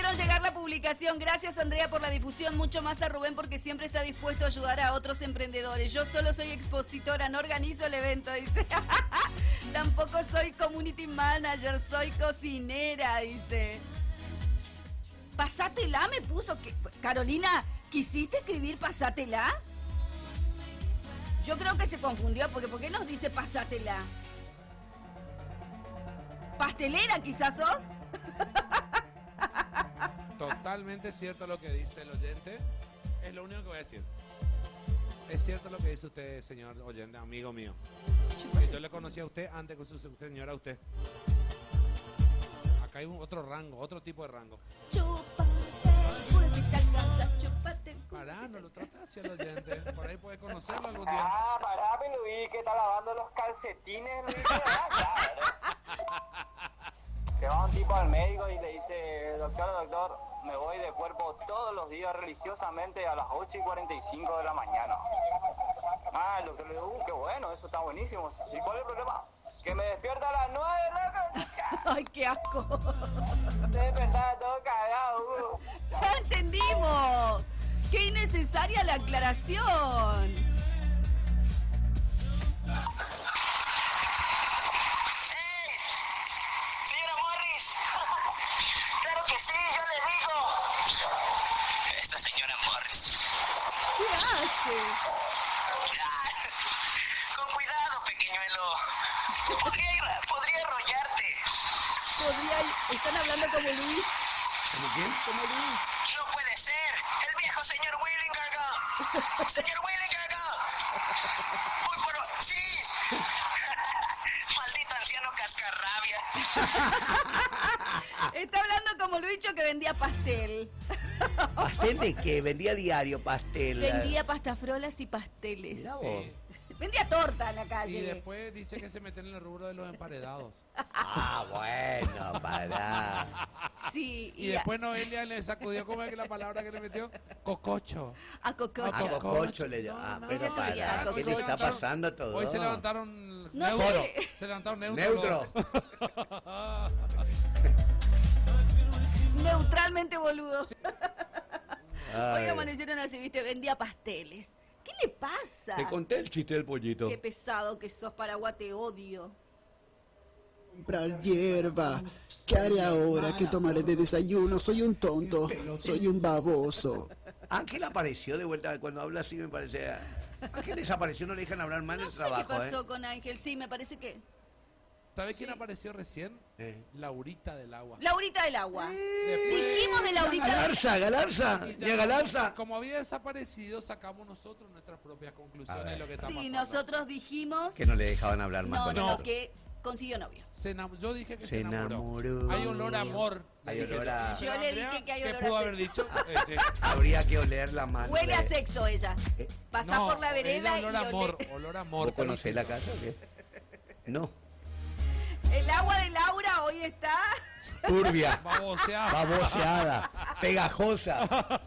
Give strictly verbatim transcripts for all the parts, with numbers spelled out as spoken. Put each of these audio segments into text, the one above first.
hicieron llegar la publicación. Gracias, Andrea, por la difusión. Mucho más a Rubén porque siempre está dispuesto a ayudar a otros emprendedores. Yo solo soy expositora, no organizo el evento, dice. Tampoco soy community manager, soy cocinera, dice. Pasátela, me puso. que Carolina, ¿quisiste escribir pasátela? Yo creo que se confundió, porque ¿por qué nos dice pasátela? ¿Pastelera quizás sos? Totalmente cierto lo que dice el oyente. Es lo único que voy a decir. Es cierto lo que dice usted, señor oyente, amigo mío. Que yo le conocí a usted antes que su señora a usted. Acá hay un otro rango, otro tipo de rango. Pará, no lo trata hacia el oyente. Por ahí puede conocerlo algún día. Ah, pará, Luis, que está lavando los calcetines, Luis. Que va un tipo al médico y le dice, doctor, doctor, me voy de cuerpo todos los días religiosamente a las ocho y cuarenta y cinco de la mañana. Ah, el doctor le dice, uh, qué bueno, eso está buenísimo. ¿Y cuál es el problema? Que me despierta a las nueve, loco. Ay, qué asco. Se despertaba todo cagado, uh. Ya entendimos. Qué innecesaria la aclaración. Sí, yo le digo. Esta señora Morris. ¿Qué hace? Con cuidado, pequeñuelo. Podría, ir, podría arrollarte. Podría ir. Están hablando como Luis. ¿Como quién? Como Luis. No puede ser. El viejo señor Willingarga. Señor Willingarga. Uy, pero sí. Maldito anciano cascarrabia. Está hablando como Luicho que vendía pastel. ¿Pastel de qué? Vendía diario pastel. Vendía pastafrolas y pasteles. Mirá vos. Sí. Vendía torta en la calle. Y después dice que se meten en el rubro de los emparedados. Ah, bueno, pará. Sí. Y, y después Noelia le sacudió, ¿cómo es que la palabra que le metió? Cococho. A cococho. A cococho le llama. Ah, No, pero no, pará, ya ¿qué le está levantaron- pasando todo? Hoy se levantaron No neutro. sé. Se levantaron neutro. Neutro. Neutralmente boludos. Ay. Hoy amanecieron así, viste, vendía pasteles. ¿Qué le pasa? Te conté el chiste del pollito. Qué pesado que sos, Paraguay, te odio. Comprar hierba. ¿Qué haré ahora? ¿Qué tomaré de desayuno? Soy un tonto. Soy un baboso. Ángel apareció de vuelta. Cuando habla así me parece... Ángel desapareció, no le dejan hablar mal en No el sé trabajo, qué pasó ¿eh? con Ángel. Sí, me parece que... ¿Sabes quién Sí. apareció recién? Eh. Laurita del Agua. Laurita del Agua. Después- Dijimos de Laurita del Agua. Galarza, Galarza. Y Ya Galarza. Como había desaparecido, sacamos nosotros nuestras propias A conclusiones ver. de lo que está Sí, pasando. nosotros dijimos... Que no le dejaban hablar más No, con no, nosotros. que consiguió novio. Se enam- Yo dije que se, Se enamoró. enamoró. Hay olor a amor. Hay Así que olor a- Pero Yo le Andrea, dije que hay ¿qué olor a pudo haber sexo. dicho? Eh, sí. Habría que oler la mano. Huele a de- sexo ella. Eh, Pasás No, por la vereda ella y olor a amor. olé- Olor a amor. ¿Vos conocés la casa o qué? No. El agua de Laura hoy está... Turbia. Baboseada. Baboseada. Pegajosa.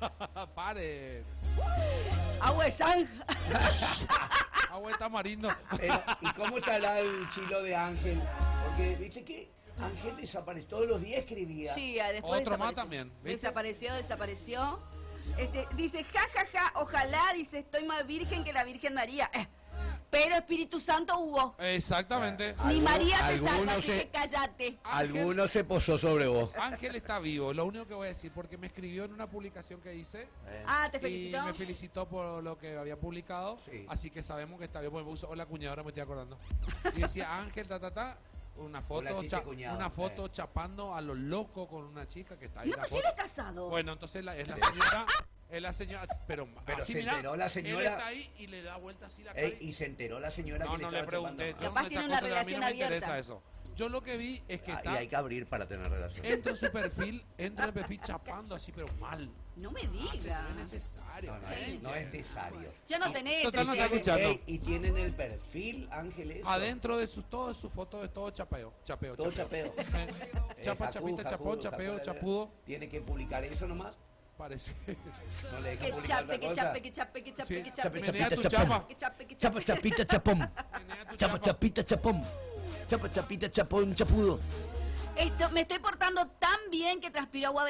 Pare. Agua de zanja. Agua de tamarindo. Pero, ¿y cómo estará el chilo de Ángel? Porque, viste que Ángel desapareció. Todos los días escribía. Sí, ah, después Otro más desapareció. también, ¿viste? Desapareció, desapareció. Este, dice, ja, ja, ja, ojalá, dice, estoy más virgen que la Virgen María. Eh, pero Espíritu Santo hubo. Exactamente. Ni Algunos- María se salva, algunos así se- que cállate. Alguno se posó sobre vos. Ángel está vivo, lo único que voy a decir, porque me escribió en una publicación que hice. Ah, te Y felicito. me felicitó por lo que había publicado. Sí. Así que sabemos que está bien. Porque me puso, hola cuñado, ahora me estoy acordando. Y decía Ángel, ta, ta, ta. Una foto, Hola, chiche, cha- cuñado. una foto Eh. chapando a lo loco con una chica que está ahí. No, la pues si foto. él es casado. Bueno, entonces la- es la señora. Es la señora. Pero, Pero así, se mirá, enteró la señora- Él está ahí y le da vuelta así la cara. Ey, y se enteró la señora no, que le no le estaba pregunté. chupando. Yo Capaz no, tiene esas una cosas, a mí relación no me interesa abierta. eso. Yo lo que vi es que Ah, está. y hay que abrir para tener relación. Entro en su perfil, entro en el perfil chapando así, pero mal. No me Ah, sí, diga. no es necesario. No, no, ¿eh? es, no es necesario. Ya no tenés Total, no trece está años. escuchando. Ey, y tienen el perfil, Ángel, eso. Adentro de sus todas sus fotos de todo chapeo, chapeo, Todo chapeo. Eh, Eh, Chapa, Jacú, chapita, Jacú, chapón, chapeo, Jacú, chapudo. Tiene que publicar eso nomás. Parece. No le deja Que publicar chape, otra que cosa. chape, que chape, que chape, Sí, que chape. menea tu chapita, chapa. Que chape, que Chapa, chape. chapita, chapón. Menea tu Chapa, chapita, chapón. Chapa, chapita, chapón, chapudo. Esto, me estoy portando tan bien que transpiro agua